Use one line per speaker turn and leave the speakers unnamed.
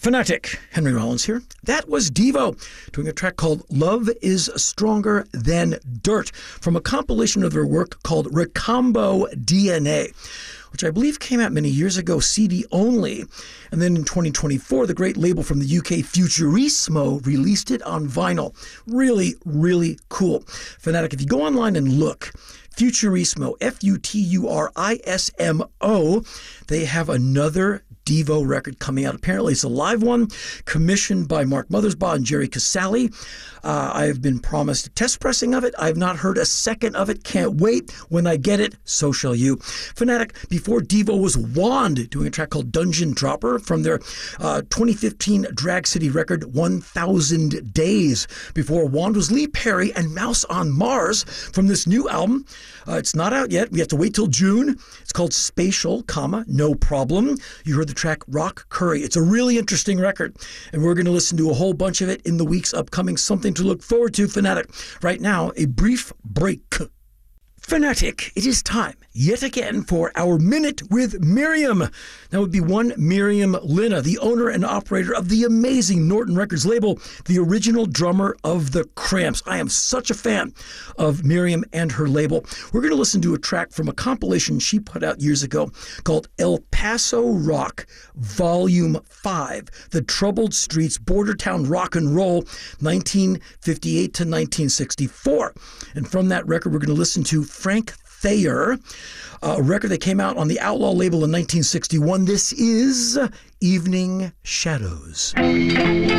Fanatic, Henry Rollins here. That was Devo doing a track called Love is Stronger Than Dirt from a compilation of their work called Recombo DNA, which I believe came out many years ago, CD only. And then in 2024, the great label from the UK, Futurismo, released it on vinyl. Really, really cool. Fanatic, if you go online and look, Futurismo, Futurismo, they have another Devo record coming out. Apparently it's a live one, commissioned by Mark Mothersbaugh and Jerry Casale. I have been promised a test pressing of it. I have not heard a second of it. Can't wait. When I get it, so shall you. Fanatic, before Devo was Wand, doing a track called Dungeon Dropper from their 2015 Drag City record, 1000 Days. Before Wand was Lee Perry and Mouse on Mars from this new album. It's not out yet. We have to wait till June. It's called Spatial, No Problem. You heard the track Rock Curry. It's a really interesting record, and we're going to listen to a whole bunch of it in the weeks upcoming. Something to look forward to, Fanatic. Right now, a brief break. Fanatic, it is time yet again for our Minute with Miriam. That would be one Miriam Lina, the owner and operator of the amazing Norton Records label, the original drummer of the Cramps. I am such a fan of Miriam and her label. We're going to listen to a track from a compilation she put out years ago called El Paso Rock, Volume 5, The Troubled Streets, Border Town Rock and Roll, 1958 to 1964. And from that record, we're going to listen to Frank Thayer, a record that came out on the Outlaw label in 1961. This is Evening Shadows.